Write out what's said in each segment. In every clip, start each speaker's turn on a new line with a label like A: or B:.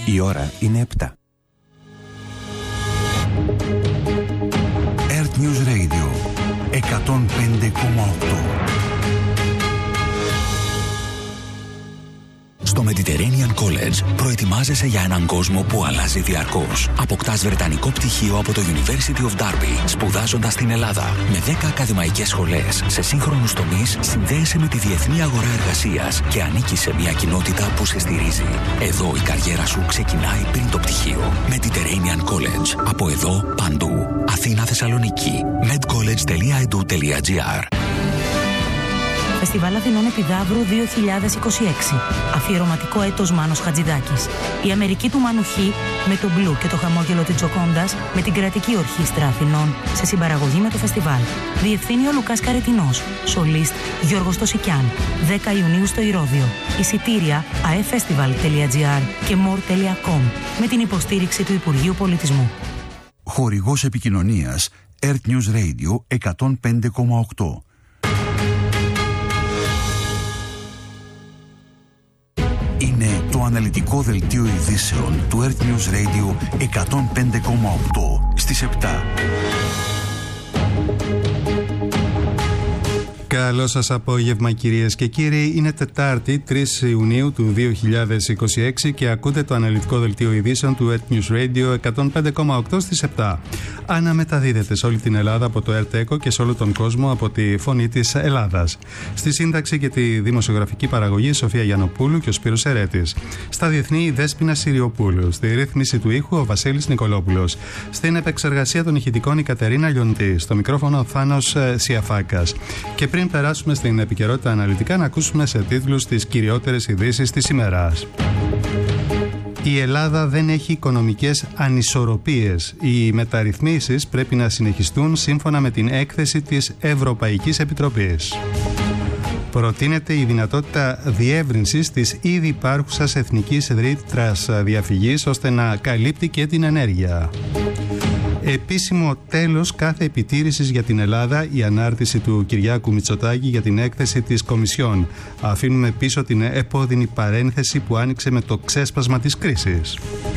A: Η ώρα είναι 7.
B: Earth News Radio 105,8.
C: Στο Mediterranean College προετοιμάζεσαι για έναν κόσμο που αλλάζει διαρκώς. Αποκτάς βρετανικό πτυχίο από το University of Derby, σπουδάζοντας στην Ελλάδα. Με 10 ακαδημαϊκές σχολές σε σύγχρονους τομείς, συνδέεσαι με τη διεθνή αγορά εργασίας και ανήκεις σε μια κοινότητα που σε στηρίζει. Εδώ η καριέρα σου ξεκινάει πριν το πτυχίο. Mediterranean College. Από εδώ, παντού. Αθήνα, Θεσσαλονίκη. medcollege.edu.gr.
D: Φεστιβάλ Αθηνών Επιδαύρου 2026. Αφιερωματικό έτος Μάνος Χατζηδάκης. Η Αμερική του Μάνου Χ με το μπλου και το χαμόγελο της Τζοκόντας με την Κρατική Ορχήστρα Αθηνών σε συμπαραγωγή με το φεστιβάλ. Διευθύνει ο Λουκάς Καρετινός. Σολίστ Γιώργος Τοσικιάν. 10 Ιουνίου στο Ηρώδειο. Εισιτήρια aefestival.gr και more.com με την υποστήριξη του Υπουργείου Πολιτισμού.
B: Χορηγός επικοινωνίας Earth News Radio 105,8. Είναι το αναλυτικό δελτίο ειδήσεων του Earth News Radio 105,8 στις 7.
E: Καλό σας απόγευμα κυρίες και κύριοι. Είναι Τετάρτη 3 Ιουνίου του 2026 και ακούτε το αναλυτικό δελτίο ειδήσεων του Earth News Radio 105,8 στις 7. Αναμεταδίδεται σε όλη την Ελλάδα από το Earth Echo και σε όλο τον κόσμο από τη Φωνή της Ελλάδας. Στη σύνταξη και τη δημοσιογραφική παραγωγή Σοφία Γιαννοπούλου και ο Σπύρος Ερέτης. Στα διεθνή η Δέσποινα Συριοπούλου. Στη ρύθμιση του ήχου ο Βασίλης Νικολόπουλος. Στην επεξεργασία των ηχητικών η Κατερίνα Λιοντή. Στο μικρόφωνο ο Θάνος Σιαφάκας. Και πριν περάσουμε στην επικαιρότητα αναλυτικά, να ακούσουμε σε τίτλους τις κυριότερες ειδήσεις της ημέρας. Η Ελλάδα δεν έχει οικονομικές ανισορροπίες. Οι μεταρρυθμίσεις πρέπει να συνεχιστούν σύμφωνα με την έκθεση της Ευρωπαϊκής Επιτροπής. Προτείνεται η δυνατότητα διεύρυνσης της ήδη υπάρχουσας εθνικής ρήτρας διαφυγής ώστε να καλύπτει και την ενέργεια. Επίσημο τέλος κάθε επιτήρησης για την Ελλάδα, η ανάρτηση του Κυριάκου Μητσοτάκη για την έκθεση της Κομισιόν. Αφήνουμε πίσω την επώδυνη παρένθεση που άνοιξε με το ξέσπασμα της κρίσης.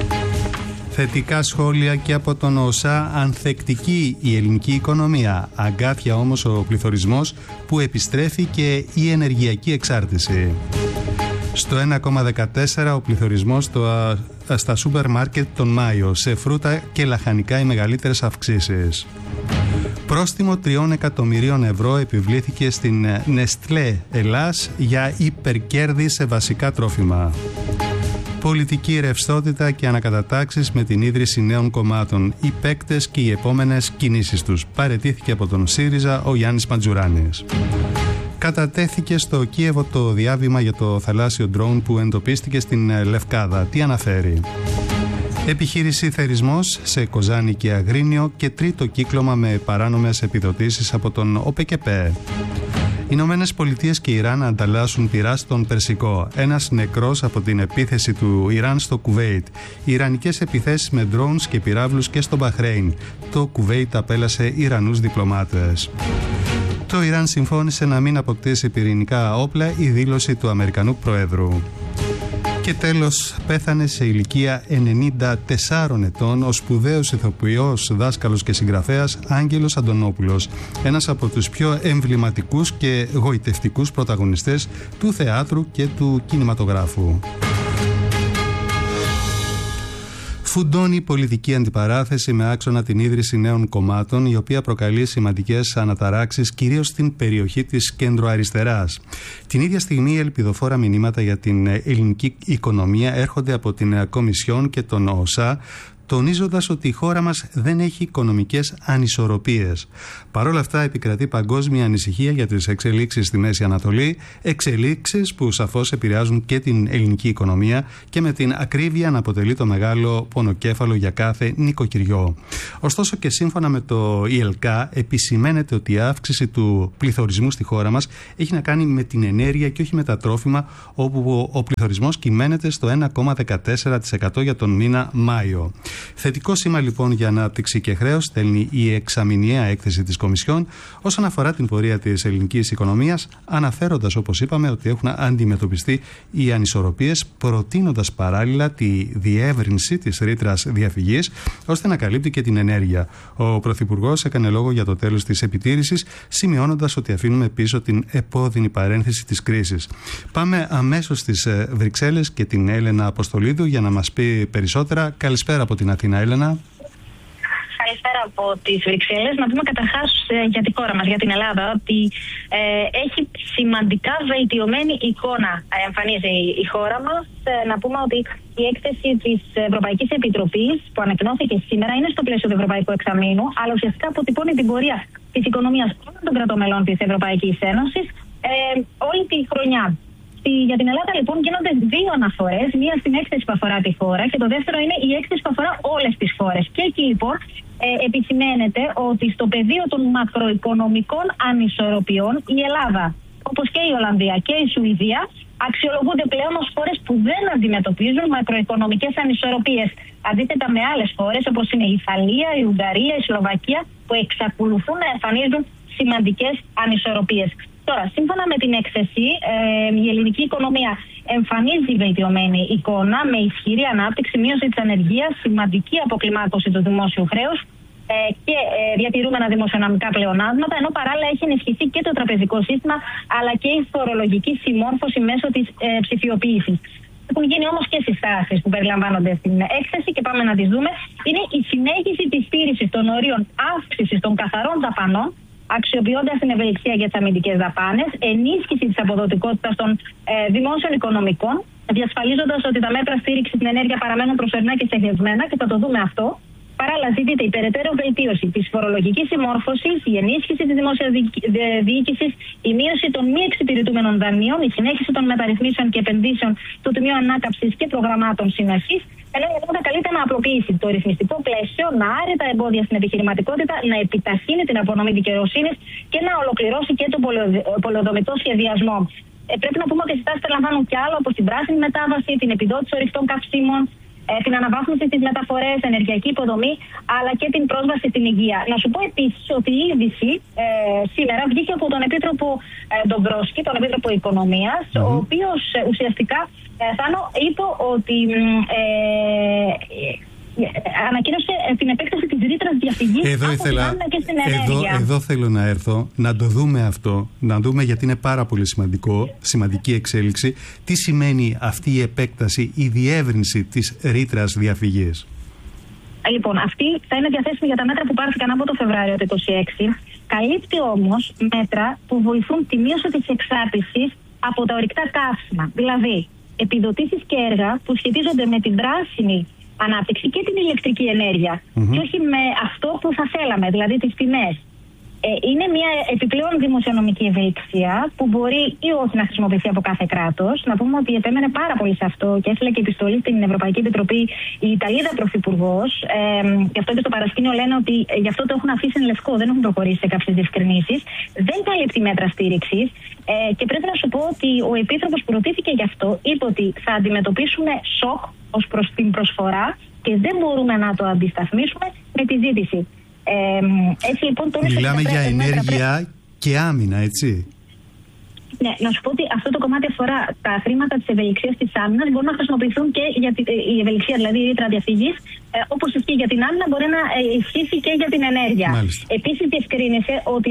E: Θετικά σχόλια και από τον ΟΣΑ, ανθεκτική η ελληνική οικονομία. Αγκάθια όμως ο πληθωρισμός που επιστρέφει και η ενεργειακή εξάρτηση. Στο 1,14 ο πληθωρισμός στα σούπερ μάρκετ τον Μάιο. Σε φρούτα και λαχανικά οι μεγαλύτερες αυξήσεις. Πρόστιμο 3 εκατομμυρίων ευρώ επιβλήθηκε στην Νεστλέ Ελλάς για υπερκέρδη σε βασικά τρόφιμα. Πολιτική ρευστότητα και ανακατατάξεις με την ίδρυση νέων κομμάτων. Οι παίκτες και οι επόμενες κινήσεις τους. Παραιτήθηκε από τον ΣΥΡΙΖΑ ο Γιάννης Παντζουράνης. Κατατέθηκε στο Κίεβο το διάβημα για το θαλάσσιο ντρόουν που εντοπίστηκε στην Λευκάδα. Τι αναφέρει? Επιχείρηση θερισμός σε Κοζάνη και Αγρίνιο και τρίτο κύκλωμα με παράνομες επιδοτήσεις από τον ΟΠΕΚΕΠΕ. Οι Ηνωμένες Πολιτείες και Ιράν ανταλλάσσουν πυρά στον Περσικό. Ένας νεκρός από την επίθεση του Ιράν στο Κουβέιτ. Οι ιρανικές επιθέσεις με drones και πυράβλους και στο Μπαχρέιν. Το Κουβέιτ απέλασε Ιρανούς διπλωμάτες. Το Ιράν συμφώνησε να μην αποκτήσει πυρηνικά όπλα, η δήλωση του Αμερικανού Προέδρου. Και τέλος, πέθανε σε ηλικία 94 ετών ο σπουδαίος ηθοποιός, δάσκαλος και συγγραφέας Άγγελος Αντωνόπουλος, ένας από τους πιο εμβληματικούς και γοητευτικούς πρωταγωνιστές του θεάτρου και του κινηματογράφου. Φουντώνει η πολιτική αντιπαράθεση με άξονα την ίδρυση νέων κομμάτων, η οποία προκαλεί σημαντικές αναταράξεις κυρίως στην περιοχή της κέντρο-αριστεράς. Την ίδια στιγμή, ελπιδοφόρα μηνύματα για την ελληνική οικονομία έρχονται από την Κομισιόν και τον ΟΣΑ, τονίζοντας ότι η χώρα μας δεν έχει οικονομικές ανισορροπίες. Παρ' όλα αυτά επικρατεί παγκόσμια ανησυχία για τις εξελίξεις στη Μέση Ανατολή, εξελίξεις που σαφώς επηρεάζουν και την ελληνική οικονομία και με την ακρίβεια να αποτελεί το μεγάλο πονοκέφαλο για κάθε νοικοκυριό. Ωστόσο και σύμφωνα με το ΙΕΛΚΑ επισημαίνεται ότι η αύξηση του πληθωρισμού στη χώρα μας έχει να κάνει με την ενέργεια και όχι με τα τρόφιμα, όπου ο πληθωρισμός κυμαίνεται στο 1,14% για τον μήνα Μάιο. Θετικό σήμα λοιπόν για ανάπτυξη και χρέος στέλνει η εξαμηνιαία έκθεση της Κομισιόν όσον αφορά την πορεία της ελληνικής οικονομίας, αναφέροντας, όπως είπαμε, ότι έχουν αντιμετωπιστεί οι ανισορροπίες, προτείνοντας παράλληλα τη διεύρυνση της ρήτρας διαφυγής ώστε να καλύπτει και την ενέργεια. Ο Πρωθυπουργός έκανε λόγο για το τέλος της επιτήρησης, σημειώνοντας ότι αφήνουμε πίσω την επώδυνη παρένθεση της κρίσης. Πάμε αμέσως στις Βρυξέλλες και την Έλενα Αποστολίδου για να μας πει περισσότερα. Καλησπέρα από την Αθήνα, Έλενα.
A: Καλησπέρα από τις Βρυξέλλες. Να πούμε καταρχάς για τη χώρα μας, για την Ελλάδα, ότι έχει σημαντικά βελτιωμένη εικόνα εμφανίζει η χώρα μας. Να πούμε ότι η έκθεση της Ευρωπαϊκής Επιτροπής που ανακοινώθηκε σήμερα είναι στο πλαίσιο του Ευρωπαϊκού Εξαμήνου, αλλά ουσιαστικά αποτυπώνει την πορεία της οικονομίας όλων των κρατών μελών της Ευρωπαϊκής Ένωσης όλη τη χρονιά. Για την Ελλάδα λοιπόν γίνονται δύο αναφορές, μία στην έκθεση που αφορά τη χώρα και το δεύτερο είναι η έκθεση που αφορά όλες τις χώρες. Και εκεί λοιπόν επισημαίνεται ότι στο πεδίο των μακροοικονομικών ανισορροπιών η Ελλάδα, όπως και η Ολλανδία και η Σουηδία, αξιολογούνται πλέον ως χώρες που δεν αντιμετωπίζουν μακροοικονομικές ανισορροπίες. Αντίθετα με άλλες χώρες όπως είναι η Ιταλία, η Ουγγαρία, η Σλοβακία, που εξακολουθούν να εμφανίζουν σημαντικές ανισορροπίες. Τώρα, σύμφωνα με την έκθεση, η ελληνική οικονομία εμφανίζει βελτιωμένη εικόνα με ισχυρή ανάπτυξη, μείωση της ανεργίας, σημαντική αποκλιμάκωση του δημόσιου χρέους και διατηρούμενα δημοσιονομικά πλεονάσματα, ενώ παράλληλα έχει ενισχυθεί και το τραπεζικό σύστημα αλλά και η φορολογική συμμόρφωση μέσω της ψηφιοποίησης. Έχουν γίνει όμως και συστάσεις που περιλαμβάνονται στην έκθεση και πάμε να τις δούμε. Είναι η συνέχιση της στήρησης των ορίων αύξησης των καθαρών δαπανών, αξιοποιώντας την ευελιξία για τις αμυντικές δαπάνες, ενίσχυση της αποδοτικότητας των δημόσιων οικονομικών, διασφαλίζοντας ότι τα μέτρα στήριξης στην ενέργεια παραμένουν προσωρινά και στεγνισμένα, και θα το δούμε αυτό. Παράλληλα, ζητείται η περαιτέρω βελτίωση της φορολογικής συμμόρφωσης, η ενίσχυση της δημόσιας διοίκησης, η μείωση των μη εξυπηρετούμενων δανείων, η συνέχιση των μεταρρυθμίσεων και επενδύσεων του Ταμείου Ανάκαμψης και προγραμμάτων συνοχής, ενώ η Ελλάδα καλείται να απλοποιήσει το ρυθμιστικό πλαίσιο, να άρει τα εμπόδια στην επιχειρηματικότητα, να επιταχύνει την απονομή δικαιοσύνης και να ολοκληρώσει και τον πολεοδομητό σχεδιασμό. Πρέπει να πούμε ότι οι συστάσεις περιλαμβάνουν κι άλλο, όπως την πράσινη μετάβαση, την επιδότηση ορυκτών καυσίμων, την αναβάθμιση στις μεταφορές, ενεργειακή υποδομή, αλλά και την πρόσβαση στην υγεία. Να σου πω επίσης ότι η είδηση σήμερα βγήκε από τον Επίτροπο Ντομπρόσκι, τον Επίτροπο Οικονομίας, ο οποίος ουσιαστικά είπε ότι ανακοίνωσε την επέκταση της ρήτρας διαφυγής από την άμυνα και στην ενέργεια.
E: Εδώ θέλω να έρθω, να το δούμε αυτό, να δούμε, γιατί είναι πάρα πολύ σημαντική εξέλιξη. Τι σημαίνει αυτή η επέκταση, η διεύρυνση της ρήτρας διαφυγής?
A: Λοιπόν, αυτή θα είναι διαθέσιμη για τα μέτρα που πάρθηκαν από το Φεβρουάριο του 2026. Καλύπτει όμως μέτρα που βοηθούν τη μείωση της εξάρτησης από τα ορυκτά καύσιμα. Δηλαδή, επιδοτήσεις και έργα που σχετίζονται με την πράσινη ανάπτυξη και την ηλεκτρική ενέργεια, και όχι με αυτό που θα θέλαμε, δηλαδή τις τιμές. Είναι μια επιπλέον δημοσιονομική ευελιξία που μπορεί ή όχι να χρησιμοποιηθεί από κάθε κράτος. Να πούμε ότι επέμενε πάρα πολύ σε αυτό και έστειλε και επιστολή στην Ευρωπαϊκή Επιτροπή η Ιταλίδα Πρωθυπουργός. Γι' αυτό και στο παρασκήνιο λένε ότι γι' αυτό το έχουν αφήσει εν λευκό, δεν έχουν προχωρήσει σε κάποιες διευκρινήσεις. Δεν καλύπτει μέτρα στήριξης. Και πρέπει να σου πω ότι ο Επίτροπος που ρωτήθηκε γι' αυτό είπε ότι θα αντιμετωπίσουμε σοκ ως προς την προσφορά και δεν μπορούμε να το αντισταθμίσουμε με τη ζήτηση. Έτσι, λοιπόν,
E: μιλάμε για ενέργεια και άμυνα, έτσι.
A: Ναι, να σου πω ότι αυτό το κομμάτι αφορά τα χρήματα της ευελιξίας της άμυνας, μπορούν να χρησιμοποιηθούν και για η ευελιξία, δηλαδή η ρήτρα διαφυγής, όπως ισχύει για την άμυνα, μπορεί να ισχύσει και για την ενέργεια. Επίσης, διευκρίνησε ότι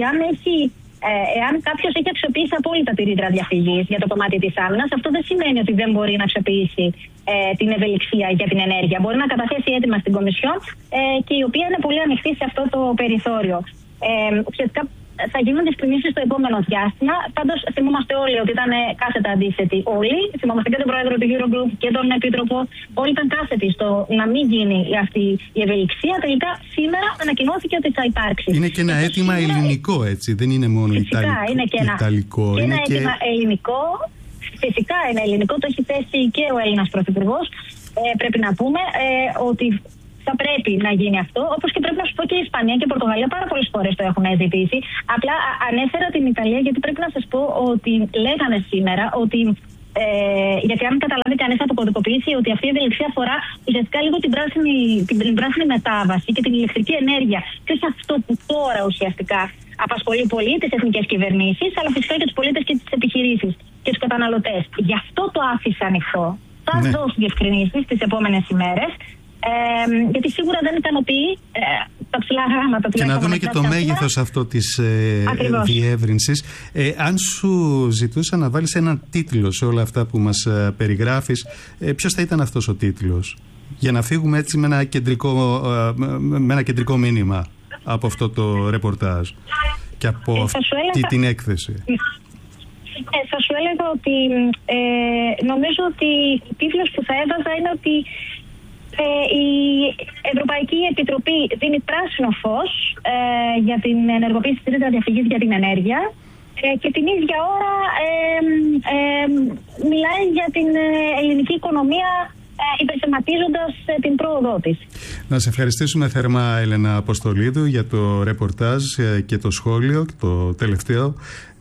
A: εάν κάποιος έχει αξιοποιήσει απόλυτα τη ρήτρα διαφυγής για το κομμάτι της άμυνας, αυτό δεν σημαίνει ότι δεν μπορεί να αξιοποιήσει την ευελιξία για την ενέργεια. Μπορεί να καταθέσει έτοιμα στην Κομισιόν και η οποία είναι πολύ ανοιχτή σε αυτό το περιθώριο. Ουσιαστικά θα γίνουν διευκρινήσεις στο επόμενο διάστημα. Πάντως, θυμόμαστε όλοι ότι ήταν κάθετα αντίθετοι όλοι. Θυμόμαστε και τον πρόεδρο του Eurogroup και τον επίτροπο. Όλοι ήταν κάθετοι στο να μην γίνει αυτή η ευελιξία. Τελικά, σήμερα ανακοινώθηκε ότι θα υπάρξει.
E: Είναι και ένα αίτημα ελληνικό, έτσι. Δεν είναι μόνο ιταλικό.
A: Είναι ένα αίτημα ελληνικό. Φυσικά είναι ελληνικό. Το έχει θέσει και ο Έλληνας Πρωθυπουργός. Πρέπει να πούμε ότι θα πρέπει να γίνει αυτό, όπως και πρέπει να σου πω και η Ισπανία και η Πορτογαλία πάρα πολλές φορές το έχουν ζητήσει. Απλά ανέφερα την Ιταλία γιατί πρέπει να σας πω ότι λέγανε σήμερα ότι Γιατί αν καταλάβει κανείς από κωδικοποίηση ότι αυτή η ευελιξία αφορά ουσιαστικά λίγο την πράσινη μετάβαση και την ηλεκτρική ενέργεια. Και όχι αυτό που τώρα ουσιαστικά απασχολεί πολύ τις εθνικές κυβερνήσεις, αλλά φυσικά και τους πολίτες και τις επιχειρήσεις και τους καταναλωτές. Γι' αυτό το άφησα ανοιχτό. Θα δώσω διευκρινήσεις τις επόμενες ημέρες. Γιατί σίγουρα δεν ικανοποιεί τα ψηλά γράμματα.
E: Και να δούμε και το μέγεθος αυτό της διεύρυνσης. Αν σου ζητούσα να βάλεις έναν τίτλο σε όλα αυτά που μας περιγράφεις, ποιος θα ήταν αυτός ο τίτλος? Για να φύγουμε έτσι με ένα κεντρικό μήνυμα από αυτό το ρεπορτάζ και από αυτή την έκθεση.
A: Θα σου έλεγα ότι νομίζω ότι ο τίτλος που θα έβαζα είναι ότι η Ευρωπαϊκή Επιτροπή δίνει πράσινο φως για την ενεργοποίηση της ρήτρας διαφυγής για την ενέργεια και την ίδια ώρα μιλάει για την ελληνική οικονομία υπερθεματίζοντας την πρόοδό της.
E: Να σε ευχαριστήσουμε θερμά, Έλενα Αποστολίδου, για το ρεπορτάζ και το σχόλιο, το τελευταίο.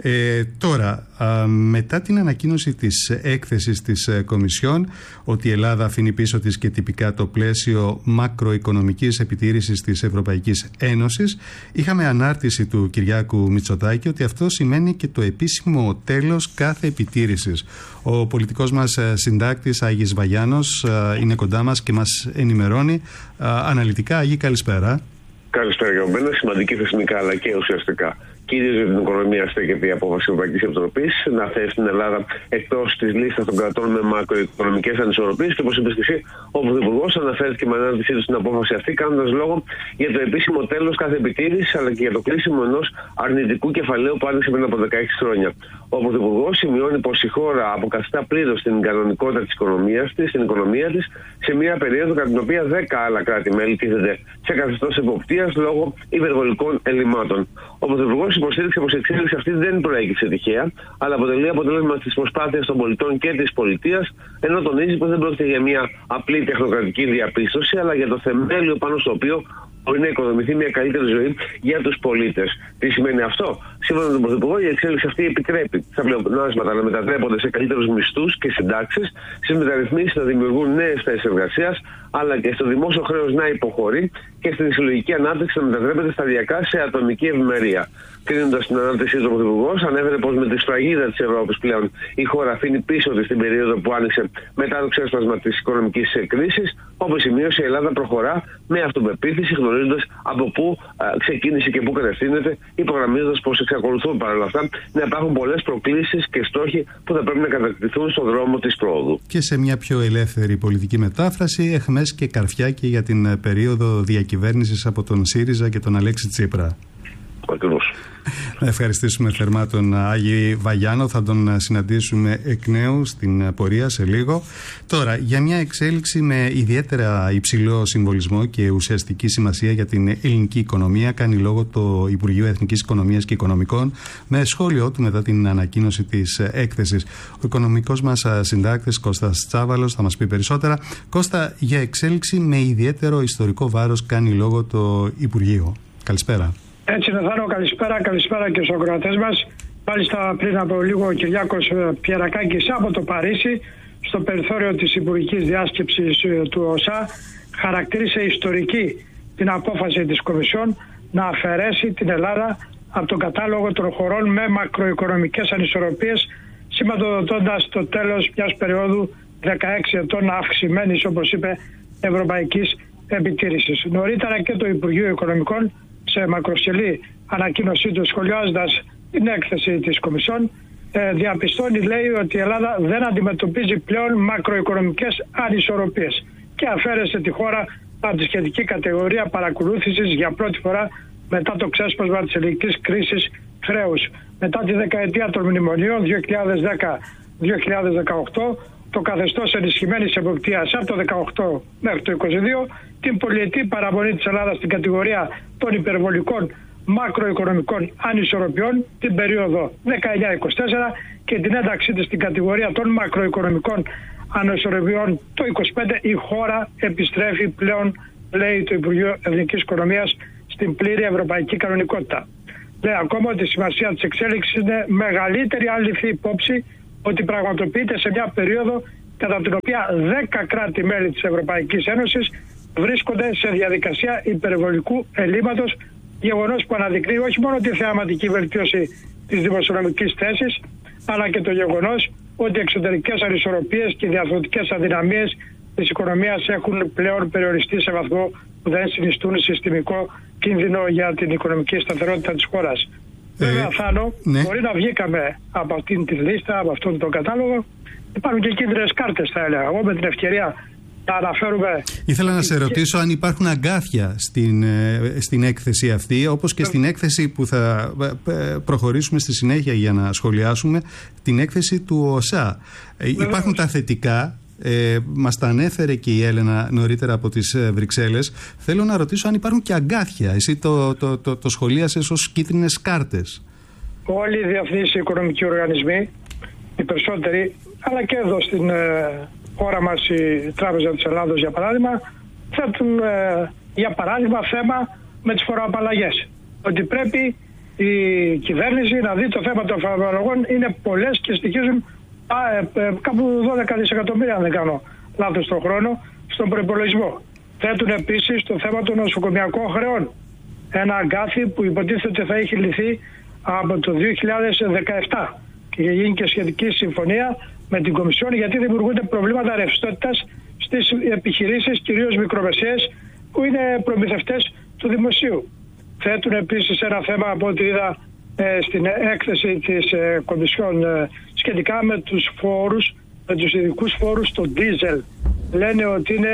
E: Τώρα, μετά την ανακοίνωση της έκθεσης της Κομισιόν ότι η Ελλάδα αφήνει πίσω της και τυπικά το πλαίσιο μακροοικονομικής επιτήρησης της Ευρωπαϊκής Ένωσης, είχαμε ανάρτηση του Κυριάκου Μητσοτάκη ότι αυτό σημαίνει και το επίσημο τέλος κάθε επιτήρησης. Ο πολιτικός μας συντάκτης Άγης Βαγιάνος είναι κοντά μας και μας ενημερώνει αναλυτικά. Άγη, καλησπέρα.
F: Καλησπέρα για μένα. Σημαντική θεσμικά αλλά και ουσιαστικά. Κυρίως για την οικονομία στέκεται η απόφαση της Ευρωπαϊκής Επιτροπής να θέσει την Ελλάδα εκτός της λίστας των κρατών με μακροοικονομικές ανισορροπίες. Και όπως είπες και εσύ, ο Πρωθυπουργός αναφέρθηκε με ανάρτησή του στην απόφαση αυτή, κάνοντας λόγο για το επίσημο τέλος κάθε επιτήρησης αλλά και για το κλείσιμο ενός αρνητικού κεφαλαίου που άνοιξε πριν από 16 χρόνια. Ο Πρωθυπουργός σημειώνει πως η χώρα αποκαθιστά πλήρως την κανονικότητα της οικονομίας της, την οικονομία της, σε μια περίοδο κατά την οποία 10 άλλα κράτη-μέλη τίθενται σε καθεστώς εποπτείας λόγω υπερβολικών ελλημάτων. Ο Πρωθυπουργός υποστήριξε πως η εξέλιξη αυτή δεν προέκυψε τυχαία, αλλά αποτελεί αποτέλεσμα της προσπάθειας των πολιτών και της πολιτείας, ενώ τονίζει πως δεν πρόκειται για μια απλή τεχνοκρατική διαπίστωση, αλλά για το θεμέλιο πάνω στο οποίο μπορεί να οικοδομηθεί μια καλύτερη ζωή για τους πολίτες. Τι σημαίνει αυτό? Σύμφωνα με τον Πρωθυπουργό, η εξέλιξη αυτή επιτρέπει στα πλεονάσματα να μετατρέπονται σε καλύτερους μισθούς και συντάξεις, στις μεταρρυθμίσεις να δημιουργούν νέες θέσεις εργασίας, αλλά και στο δημόσιο χρέος να υποχωρεί και στην συλλογική ανάπτυξη να μετατρέπεται σταδιακά σε ατομική ευημερία. Κλείνοντας την ανάρτησή του, ο Πρωθυπουργός ανέφερε πως με τη σφραγίδα της Ευρώπης πλέον η χώρα αφήνει πίσω της την περίοδο που άνοιξε μετά το ξέσπασμα της οικονομικής κρίσης. Όπως σημείωσε, η Ελλάδα προχωρά με αυτοπεποίθηση, γνωρίζοντας από πού ξεκίνησε και πού κατευθύνεται, υπογραμμίζοντας πως εξακολουθούν παρόλα αυτά να υπάρχουν πολλές προκλήσεις και στόχοι που θα πρέπει να κατακτηθούν στον δρόμο της πρόοδου. Και
E: σε μια πιο ελεύθερη πολιτική μετάφραση, εχμές και καρφιάκι για την περίοδο διακυβέρνησης από τον ΣΥΡΙΖΑ και τον Αλέξη Τσίπρα.
F: Ακριβώς.
E: Να ευχαριστήσουμε θερμά τον Άγη Βαγιάνο. Θα τον συναντήσουμε εκ νέου στην πορεία σε λίγο. Τώρα, για μια εξέλιξη με ιδιαίτερα υψηλό συμβολισμό και ουσιαστική σημασία για την ελληνική οικονομία, κάνει λόγο το Υπουργείο Εθνικής Οικονομίας και Οικονομικών με σχόλιο του μετά την ανακοίνωση της έκθεσης. Ο οικονομικός μας συντάκτης Κώστας Τσάβαλος θα μας πει περισσότερα. Κώστα, για εξέλιξη με ιδιαίτερο ιστορικό βάρος κάνει λόγο το Υπουργείο. Καλησπέρα.
G: Έτσι, Ναθάνο, καλησπέρα και στους ακροατές μας. Μάλιστα, πριν από λίγο ο Κυριάκος Πιερακάκης από το Παρίσι, στο περιθώριο της Υπουργικής Διάσκεψης του ΟΣΑ, χαρακτήρισε ιστορική την απόφαση της Κομισιόν να αφαιρέσει την Ελλάδα από τον κατάλογο των χωρών με μακροοικονομικές ανισορροπίες, σηματοδοτώντας το τέλος μιας περίοδου 16 ετών αυξημένης, όπως είπε, ευρωπαϊκής επιτήρησης. Νωρίτερα και το Υπουργείο Οικονομικών, σε μακροσκελή ανακοίνωσή του, σχολιάζοντας την έκθεση της Κομισιόν, διαπιστώνει, λέει, ότι η Ελλάδα δεν αντιμετωπίζει πλέον μακροοικονομικές ανισορροπίες και αφαίρεσε τη χώρα από τη σχετική κατηγορία παρακολούθησης για πρώτη φορά μετά το ξέσπασμα της ελληνικής κρίσης χρέους. Μετά τη δεκαετία των μνημονίων 2010-2018, το καθεστώς ενισχυμένης εποπτείας από το 2018 μέχρι το 2022, την πολυετή παραμονή της Ελλάδας στην κατηγορία των υπερβολικών μακροοικονομικών ανισορροπιών την περίοδο 19-24 και την ένταξή της στην κατηγορία των μακροοικονομικών ανισορροπιών το 25, η χώρα επιστρέφει πλέον, λέει το Υπουργείο Εθνικής Οικονομίας, στην πλήρη ευρωπαϊκή κανονικότητα. Λέει ακόμα ότι η σημασία της εξέλιξης είναι μεγαλύτερη αν ληφθεί υπόψη ότι πραγματοποιείται σε μια περίοδο κατά την οποία 10 κράτη-μέλη της Ευρωπαϊκής Ένωσης βρίσκονται σε διαδικασία υπερβολικού ελλείμματος, γεγονός που αναδεικνύει όχι μόνο τη θεαματική βελτίωση της δημοσιονομικής θέσης, αλλά και το γεγονός ότι οι εξωτερικές ανισορροπίες και οι διαρθρωτικές αδυναμίες της οικονομίας έχουν πλέον περιοριστεί σε βαθμό που δεν συνιστούν συστημικό κίνδυνο για την οικονομική σταθερότητα της χώρας. Βέβαια, Θάνο, μπορεί να βγήκαμε από αυτήν την λίστα, από αυτόν τον κατάλογο. Υπάρχουν και κίτρινες κάρτες, θα έλεγα. Εγώ με την ευκαιρία να αναφέρουμε.
E: Ήθελα να σε ρωτήσω αν υπάρχουν αγκάθια στην έκθεση αυτή, όπως και στην έκθεση που θα προχωρήσουμε στη συνέχεια για να σχολιάσουμε, την έκθεση του ΟΣΑ. Υπάρχουν τα θετικά. Μας τα ανέφερε και η Έλενα νωρίτερα από τις Βρυξέλλες. Θέλω να ρωτήσω αν υπάρχουν και αγκάθια. Εσύ το σχολίασες ως κίτρινες κάρτες.
G: Όλοι οι διεθνείς οικονομικοί οργανισμοί, οι περισσότεροι, αλλά και εδώ στην χώρα μας η Τράπεζα της Ελλάδος για παράδειγμα, θέτουν για παράδειγμα θέμα με τις φοροαπαλλαγές. Ότι πρέπει η κυβέρνηση να δει το θέμα των φοροαπαλλαγών, είναι πολλές και στοιχίζουν κάπου 12 δισεκατομμύρια, αν δεν κάνω λάθος τον χρόνο, στον προϋπολογισμό. Θέτουν επίσης το θέμα των νοσοκομιακών χρεών. Ένα αγκάθι που υποτίθεται ότι θα έχει λυθεί από το 2017 και γίνει και σχετική συμφωνία με την Κομισιόν, γιατί δημιουργούνται προβλήματα ρευστότητας στις επιχειρήσεις, κυρίως μικρομεσαίες, που είναι προμηθευτές του δημοσίου. Θέτουν επίσης ένα θέμα, από ό,τι είδα στην έκθεση της Κομισιόν, σχετικά με τους φόρους, με τους ειδικούς φόρους στο ντίζελ. Λένε ότι είναι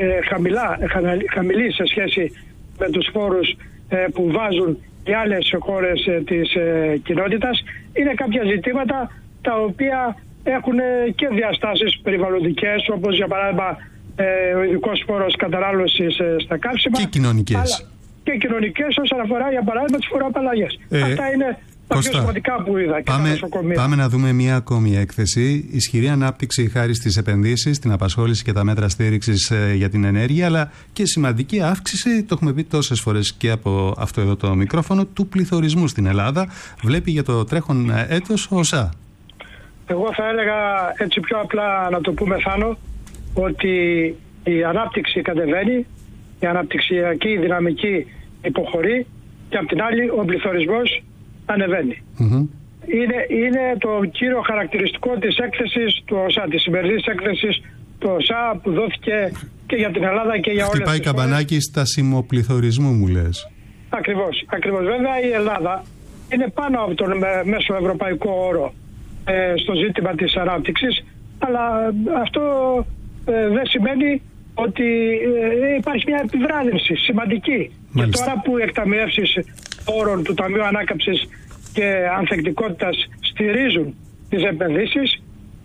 G: χαμηλή σε σχέση με τους φόρους που βάζουν οι άλλες χώρες της κοινότητας. Είναι κάποια ζητήματα τα οποία έχουν και διαστάσεις περιβαλλοντικές, όπως για παράδειγμα ο ειδικός φόρος κατανάλωσης στα καύσιμα.
E: Και κοινωνικές.
G: Και κοινωνικές όσον αφορά για παράδειγμα τις φοροαπαλλαγές. Αυτά είναι τα πιο σημαντικά που είδα και τα νοσοκομεία.
E: Πάμε να δούμε μια ακόμη έκθεση. Ισχυρή ανάπτυξη χάρη στις επενδύσεις, την απασχόληση και τα μέτρα στήριξης για την ενέργεια, αλλά και σημαντική αύξηση, το έχουμε πει τόσες φορές και από αυτό εδώ το μικρόφωνο, του πληθωρισμού στην Ελλάδα. Βλέπει για το τρέχον έτος ο ΟΣΑ.
G: Εγώ θα έλεγα έτσι πιο απλά να το πούμε, Θάνο, ότι η ανάπτυξη κατεβαίνει, η αναπτυξιακή δυναμική υποχωρεί και απ' την άλλη ο πληθωρισμός ανεβαίνει. Είναι το κύριο χαρακτηριστικό της έκθεσης του ΟΣΑ, της σημερινής έκθεσης του ΟΣΑ που δόθηκε και για την Ελλάδα και για όλες τις χώρες.
E: Χτυπάει καμπανάκι στασιμο πληθωρισμού, μου λες.
G: Ακριβώς. Βέβαια η Ελλάδα είναι πάνω από τον μέσο ευρωπαϊκό όρο στο ζήτημα της ανάπτυξης, αλλά αυτό δεν σημαίνει ότι υπάρχει μια επιβράδυνση σημαντική. Μάλιστα. Και τώρα που οι εκταμιεύσεις όρων του Ταμείου Ανάκαμψης και Ανθεκτικότητας στηρίζουν τις επενδύσεις,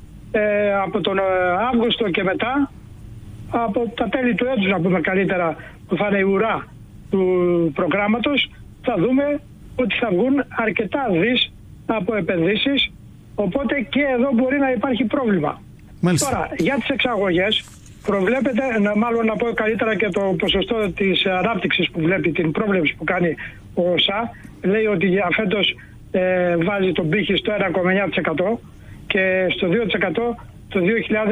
G: από τον Αύγουστο και μετά, από τα τέλη του έτους να πούμε καλύτερα, που θα είναι η ουρά του προγράμματος, θα δούμε ότι θα βγουν αρκετά δις από επενδύσεις, οπότε και εδώ μπορεί να υπάρχει πρόβλημα. Μάλιστα. Τώρα, για τις εξαγωγές προβλέπεται, μάλλον να πω καλύτερα και το ποσοστό της ανάπτυξης που βλέπει, την πρόβλεψη που κάνει ο ΟΣΑ, λέει ότι για φέτος βάζει τον πύχη στο 1,9% και στο 2% το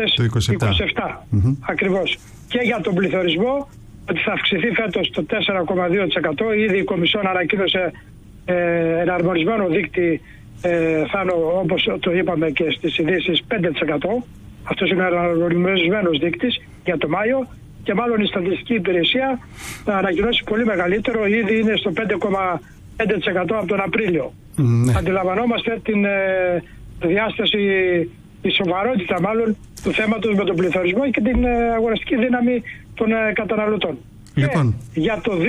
G: 2027. Ακριβώς. Και για τον πληθωρισμό ότι θα αυξηθεί φέτος στο 4,2%. Ήδη η Κομισιόν ανακοίνωσε εναρμονισμένο δείκτη, όπως το είπαμε και στις ειδήσεις, 5%. Αυτός είναι ένα αναγνωρισμένος δείκτης για το Μάιο και μάλλον η Στατιστική Υπηρεσία θα ανακοινώσει πολύ μεγαλύτερο, ήδη είναι στο 5,5% από τον Απρίλιο. Αντιλαμβανόμαστε την διάσταση, τη σοβαρότητα μάλλον του θέματος με τον πληθωρισμό και την αγοραστική δύναμη των καταναλωτών.
E: Λοιπόν.
G: Για το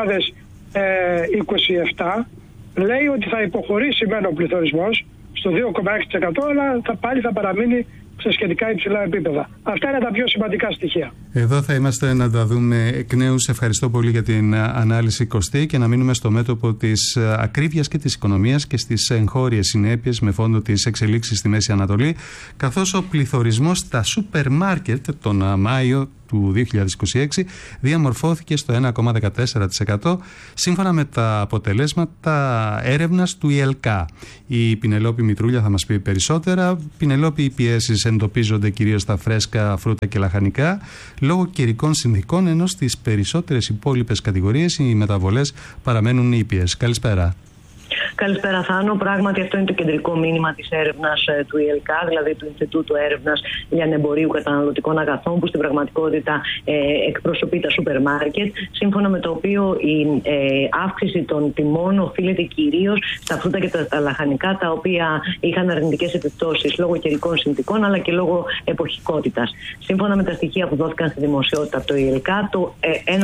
G: 2027 λέει ότι θα υποχωρήσει μεν ο πληθωρισμός στο 2,6%, αλλά πάλι θα παραμείνει σε σχετικά υψηλά επίπεδα. Αυτά είναι τα πιο σημαντικά στοιχεία.
E: Εδώ θα είμαστε να τα δούμε εκ νέου. Σε ευχαριστώ πολύ για την ανάλυση, Κωστή, και να μείνουμε στο μέτωπο της ακρίβειας και της οικονομίας και στις εγχώριες συνέπειες με φόντο τις εξελίξεις στη Μέση Ανατολή, καθώς ο πληθωρισμός στα σούπερ μάρκετ τον Μάιο του 2026 διαμορφώθηκε στο 1,14% σύμφωνα με τα αποτελέσματα έρευνας του ΙΕΛΚΑ. Η Πινελόπη Μητρούλια θα μας πει περισσότερα. Πινελόπη, οι πιέσεις εντοπίζονται κυρίως στα φρέσκα φρούτα και λαχανικά λόγω καιρικών συνθηκών, ενώ στις περισσότερες υπόλοιπες κατηγορίες οι μεταβολές παραμένουν ήπιες. Καλησπέρα.
H: Καλησπέρα, Θάνο. Πράγματι, αυτό είναι το κεντρικό μήνυμα της έρευνας του ΙΕΛΚΑ, δηλαδή του Ινστιτούτου Έρευνας Λιανεμπορίου Καταναλωτικών Αγαθών, που στην πραγματικότητα εκπροσωπεί τα σούπερ μάρκετ, σύμφωνα με το οποίο η αύξηση των τιμών οφείλεται κυρίως στα φρούτα και τα λαχανικά, τα οποία είχαν αρνητικές επιπτώσεις λόγω καιρικών συνθηκών αλλά και λόγω εποχικότητας. Σύμφωνα με τα στοιχεία που δόθηκαν στη δημοσιότητα από το ΙΕΛΚΑ, το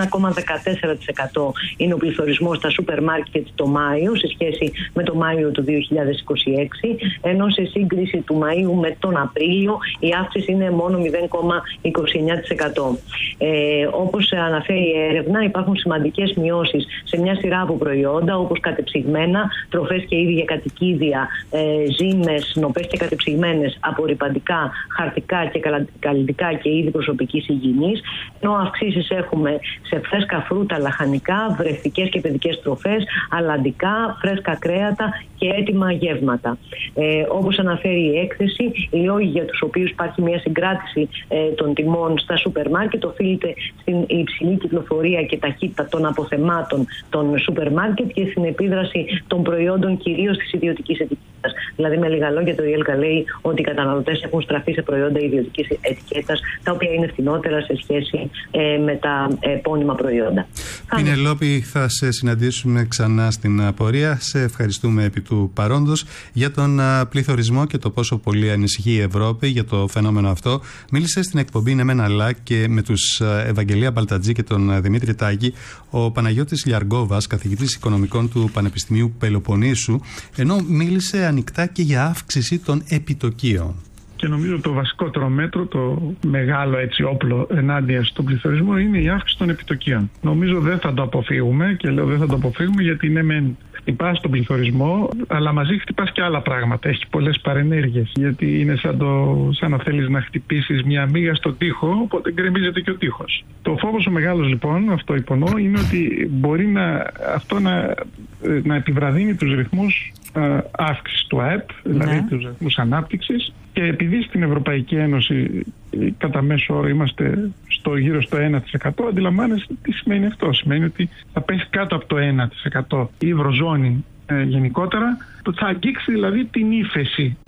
H: 1,14% είναι ο πληθωρισμός στα σούπερ μάρκετ το Μάιο, σε σχέση με το Μάιο του 2026, ενώ σε σύγκριση του Μαΐου με τον Απρίλιο η αύξηση είναι μόνο 0,29%. Όπως αναφέρει η έρευνα, υπάρχουν σημαντικές μειώσεις σε μια σειρά από προϊόντα, όπως κατεψυγμένα, τροφές και είδη για κατοικίδια, ζύμες, νοπές και κατεψυγμένες, απορρυπαντικά, χαρτικά και καλλιτικά και είδη προσωπικής υγιεινής, ενώ αυξήσεις έχουμε σε φρέσκα φρούτα, λαχανικά, βρεφικές και παιδικές τροφές, αλλαντικά, φρέσκα κρέατα και έτοιμα γεύματα. Όπως αναφέρει η έκθεση, οι λόγοι για τους οποίους υπάρχει μια συγκράτηση των τιμών στα σούπερ μάρκετ οφείλεται στην υψηλή κυκλοφορία και ταχύτητα των αποθεμάτων των σούπερ μάρκετ και στην επίδραση των προϊόντων κυρίως της ιδιωτικής ετικέτας. Δηλαδή, με λίγα λόγια, το ΙΕΛΚΑ λέει ότι οι καταναλωτές έχουν στραφεί σε προϊόντα ιδιωτικής ετικέτας, τα οποία είναι φθηνότερα σε σχέση με τα επώνυμα προϊόντα.
E: Πινελόπη, θα σε συναντήσουμε ξανά στην πορεία. Σε ευχαριστούμε επί του παρόντος για τον πληθωρισμό και το πόσο πολύ ανησυχεί η Ευρώπη για το φαινόμενο αυτό. Μίλησε στην εκπομπή «Ναι μεν αλλά» και με τους Ευαγγελία Μπαλτατζή και τον Δημήτρη Τάκη ο Παναγιώτης Λιαργκόβας, καθηγητής οικονομικών του Πανεπιστημίου Πελοποννήσου, ενώ μίλησε ανοιχτά και για αύξηση των επιτοκίων.
I: Και νομίζω το βασικότερο μέτρο, το μεγάλο έτσι όπλο ενάντια στον πληθωρισμό είναι η αύξηση των επιτοκίων. Νομίζω δεν θα το αποφύγουμε, και λέω δεν θα το αποφύγουμε γιατί ναι μεν χτυπάς τον πληθωρισμό, αλλά μαζί χτυπάς και άλλα πράγματα. Έχει πολλές παρενέργειες. Γιατί είναι σαν να θέλεις να χτυπήσεις μια μύγα στον τοίχο, οπότε γκρεμίζεται και ο τοίχος. Το φόβος ο μεγάλος λοιπόν, αυτό υπονοώ, είναι ότι μπορεί αυτό να επιβραδύνει τους ρυθμούς αύξησης του ΑΕΠ, δηλαδή τους ρυθμούς ανάπτυξης. Και επειδή στην Ευρωπαϊκή Ένωση κατά μέσο όρο είμαστε γύρω στο 1%, αντιλαμβάνεστε τι σημαίνει αυτό. Σημαίνει ότι θα πέσει κάτω από το 1% η Ευρωζώνη γενικότερα, θα αγγίξει δηλαδή την ύφεση.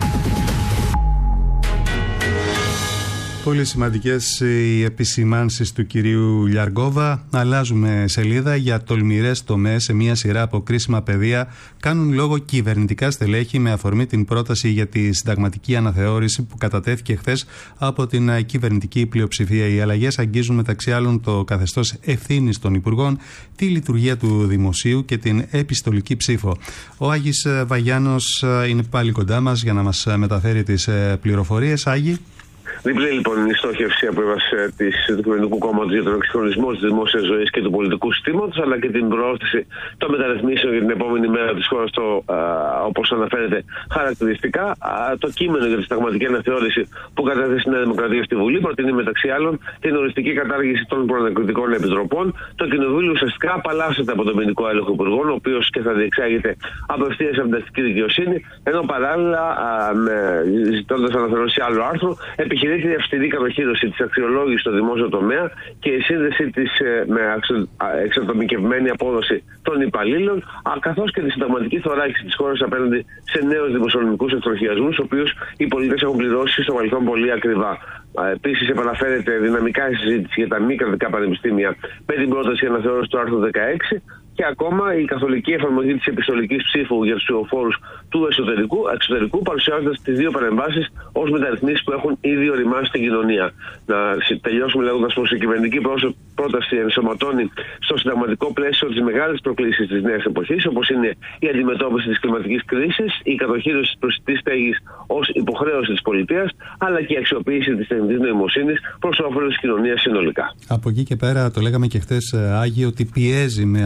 E: Πολύ σημαντικές οι επισημάνσεις του κυρίου Λιαργκόβα. Αλλάζουμε σελίδα. Για τολμηρές τομές σε μια σειρά από κρίσιμα πεδία κάνουν λόγο κυβερνητικά στελέχη με αφορμή την πρόταση για τη συνταγματική αναθεώρηση που κατατέθηκε χθες από την κυβερνητική πλειοψηφία. Οι αλλαγές αγγίζουν μεταξύ άλλων το καθεστώς ευθύνης των υπουργών, τη λειτουργία του δημοσίου και την επιστολική ψήφο. Ο Άγης Βαγιάνος είναι πάλι κοντά μας για να μας μεταφέρει τις πληροφορίες. Άγη.
F: Διπλή λοιπόν η στόχευση από του Κυβερνητικού Κόμματος για τον εξυγχρονισμό της δημόσιας ζωής και του πολιτικού συστήματος, αλλά και την προώθηση των μεταρρυθμίσεων για την επόμενη μέρα της χώρας, όπως αναφέρεται χαρακτηριστικά. Το κείμενο για τη συνταγματική αναθεώρηση που κατέθεσε η Νέα Δημοκρατία στη Βουλή προτείνει μεταξύ άλλων την οριστική κατάργηση των προανακριτικών επιτροπών. Το Κοινοβούλιο ουσιαστικά απαλλάσσεται από τον ποινικό έλεγχο υπουργών, ο οποίος και θα διεξάγεται απευθείας από την αστική δικαιοσύνη, ενώ παράλληλα, ζητώντας αναθεώρηση άλλο άρθρο, επιχειρείται η αυστηρή κατοχύρωση της αξιολόγησης στο δημόσιο τομέα και η σύνδεση της με εξατομικευμένη απόδοση των υπαλλήλων, καθώς και τη συνταγματική θωράκιση της χώρας απέναντι σε νέους δημοσιονομικούς εκτροχιασμούς, τους οποίους οι πολίτες έχουν πληρώσει στο παρελθόν πολύ ακριβά. Επίσης, επαναφέρεται δυναμικά η συζήτηση για τα μη κρατικά πανεπιστήμια με την πρόταση αναθεώρηση του άρθρου 16. Και ακόμα η καθολική εφαρμογή της επιστολικής ψήφου για τους ψηφοφόρους του εξωτερικού, παρουσιάζοντας τις δύο παρεμβάσεις ως μεταρρυθμίσεις που έχουν ήδη οριμάσει στην κοινωνία. Να τελειώσουμε λέγοντας πως η κυβερνητική πρόταση ενσωματώνει στο συνταγματικό πλαίσιο τις μεγάλες προκλήσεις της νέας εποχής, όπως είναι η αντιμετώπιση της κλιματικής κρίσης, η κατοχύρωση της προσιτής στέγης ως υποχρέωση της πολιτείας, αλλά και η αξιοποίηση της τεχνητής νοημοσύνης προς όφελος της κοινωνίας συνολικά.
E: Από εκεί και πέρα, το λέγαμε και χθες, Άγιο, ότι πιέζει με αυτόν τον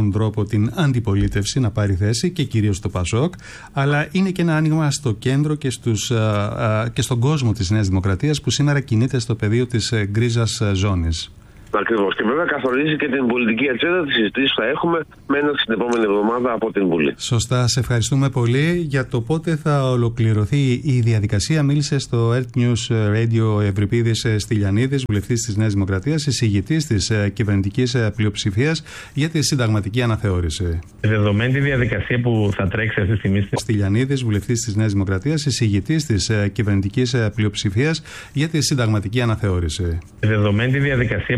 E: τον τρόπο την αντιπολίτευση να πάρει θέση και κυρίως το ΠΑΣΟΚ, αλλά είναι και ένα άνοιγμα στο κέντρο και στον κόσμο της Νέας Δημοκρατίας που σήμερα κινείται στο πεδίο της γκρίζας ζώνης.
F: Ακριβώς. Και βέβαια καθορίζει και την πολιτική ατζέντα της συζητήσης που θα έχουμε μένοντας την επόμενη εβδομάδα από την Βουλή.
E: Σωστά. Σε ευχαριστούμε πολύ. Για το πότε θα ολοκληρωθεί η διαδικασία, μίλησε στο Earth News Radio Ευρυπίδης Στυλιανίδης, βουλευτής της Νέας Δημοκρατίας, εισηγητής της κυβερνητικής πλειοψηφίας για τη συνταγματική αναθεώρηση.
J: Δεδομένη τη διαδικασία που θα τρέξει αυτή τη στιγμή.
E: Στυλιανίδης, βουλευτής της Νέας Δημοκρατίας, εισηγητής της κυβερνητικής πλειοψηφίας για τη συνταγματική αναθεώρηση.
J: Δεδομένη τη διαδικασία